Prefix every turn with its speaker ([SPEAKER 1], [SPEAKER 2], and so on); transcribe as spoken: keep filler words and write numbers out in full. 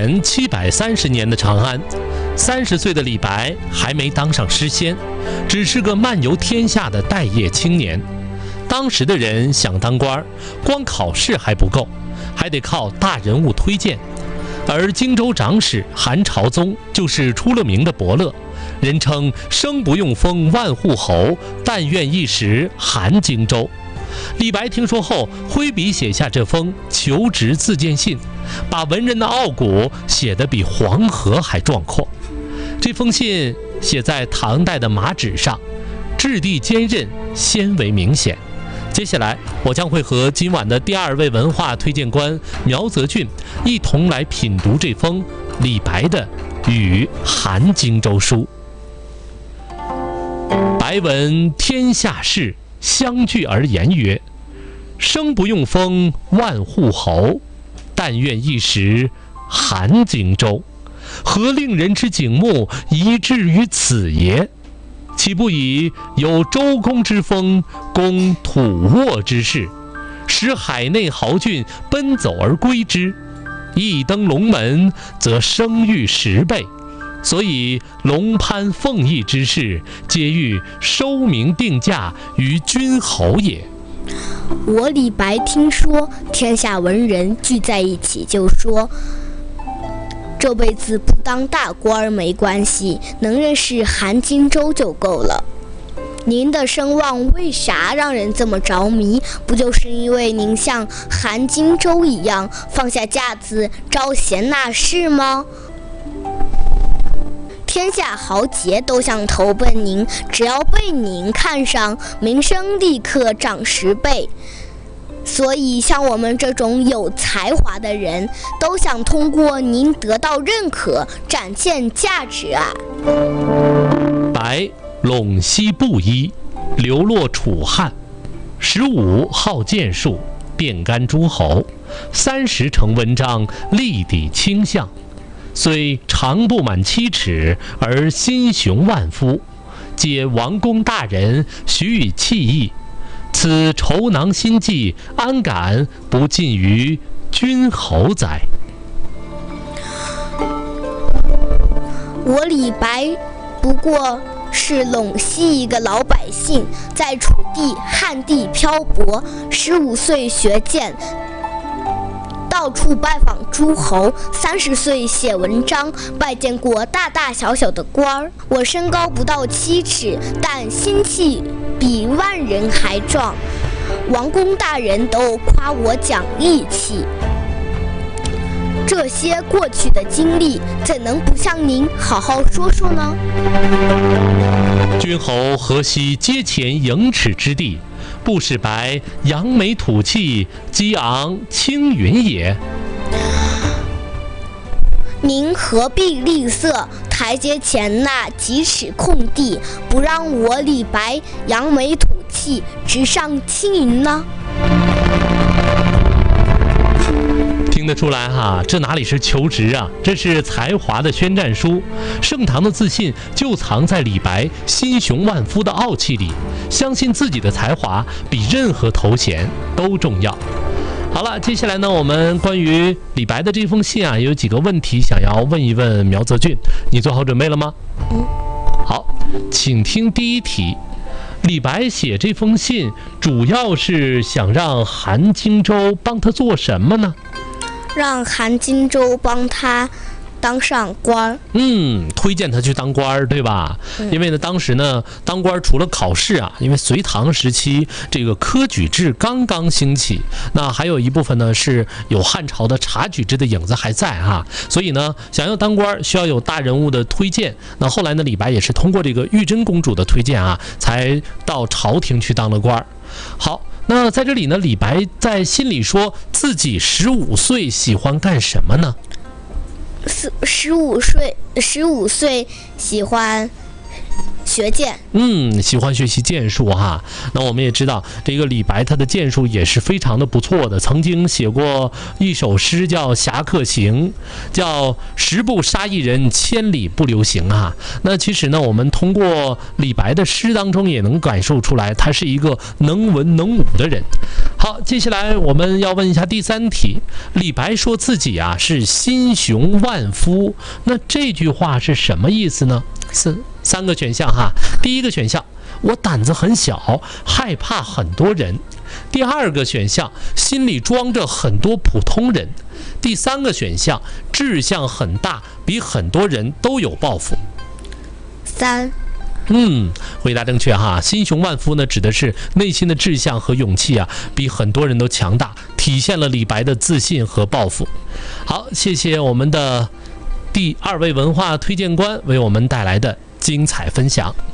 [SPEAKER 1] 元七百三十年的长安，三十岁的李白还没当上诗仙，只是个漫游天下的待业青年。当时的人想当官，光考试还不够，还得靠大人物推荐。而荆州长史韩朝宗就是出了名的伯乐，人称生不用封万户侯，但愿一时韩荆州。李白听说后，挥笔写下这封求职自荐信，把文人的傲骨写得比黄河还壮阔。这封信写在唐代的马纸上，质地坚韧，纤维明显。接下来我将会和今晚的第二位文化推荐官苗泽俊一同来品读这封李白的《与韩荆州书》。白闻天下事，相聚而言曰：生不用封万户侯，但愿一时韩荆州。何令人之景目，宜至于此也？岂不以有周公之风，攻土沃之势，使海内豪俊奔走而归之？一登龙门，则声誉十倍。所以龙攀凤翼之事，皆欲收名定价于君侯也。
[SPEAKER 2] 我李白听说天下文人聚在一起，就说这辈子不当大官没关系，能认识韩荆州就够了。您的声望为啥让人这么着迷？不就是因为您像韩荆州一样放下架子招贤纳士吗？天下豪杰都想投奔您，只要被您看上，名声立刻涨十倍。所以像我们这种有才华的人，都想通过您得到认可，展现价值啊。
[SPEAKER 1] 白，陇西布衣，流落楚汉。十五好剑术，遍干诸侯。三十成文章，立抵倾向。虽长不满七尺，而心雄万夫，皆王公大人，许以弃义。此愁囊心计，安敢不尽于君侯哉？
[SPEAKER 2] 我李白不过是陇西一个老百姓，在楚地汉地漂泊，十五岁学剑，到处拜访诸侯，三十岁写文章，拜见过大大小小的官儿。我身高不到七尺，但心气比万人还壮，王公大人都夸我讲义气。这些过去的经历，怎能不向您好好说说呢？
[SPEAKER 1] 君侯何惜阶前盈尺之地，不使白扬眉吐气，激昂青云也？
[SPEAKER 2] 您何必吝啬台阶前那几尺空地，不让我李白扬眉吐气，直上青云呢？
[SPEAKER 1] 听得出来哈，这哪里是求职啊，这是才华的宣战书。盛唐的自信就藏在李白心雄万夫的傲气里，相信自己的才华比任何头衔都重要。好了，接下来呢，我们关于李白的这封信啊，有几个问题想要问一问苗泽俊，你做好准备了吗？
[SPEAKER 2] 嗯。
[SPEAKER 1] 好，请听第一题。李白写这封信主要是想让韩荆州帮他做什么呢？
[SPEAKER 2] 让韩荆州帮他当上官。
[SPEAKER 1] 嗯，推荐他去当官，对吧？嗯、因为呢，当时呢，当官除了考试啊，因为隋唐时期这个科举制刚刚兴起，那还有一部分呢是有汉朝的察举制的影子还在哈，所以呢，想要当官需要有大人物的推荐。那后来呢，李白也是通过这个玉真公主的推荐啊，才到朝廷去当了官。好。那在这里呢，李白在信里说自己十五岁喜欢干什么呢？
[SPEAKER 2] 十十五岁，十五岁喜欢学剑。
[SPEAKER 1] 嗯，喜欢学习剑术哈。那我们也知道，这个李白他的剑术也是非常的不错的，曾经写过一首诗叫《侠客行》，叫十步杀一人，千里不留行啊。那其实呢，我们通过李白的诗当中也能感受出来，他是一个能文能武的人。好，接下来我们要问一下第三题。李白说自己啊是心雄万夫，那这句话是什么意思呢？三三个选项哈。第一个选项，我胆子很小，害怕很多人。第二个选项，心里装着很多普通人。第三个选项，志向很大，比很多人都有抱负。
[SPEAKER 2] 三。
[SPEAKER 1] 嗯，回答正确哈。心雄万夫呢，指的是内心的志向和勇气啊，比很多人都强大，体现了李白的自信和抱负。好，谢谢我们的第二位文化推荐官为我们带来的精彩分享。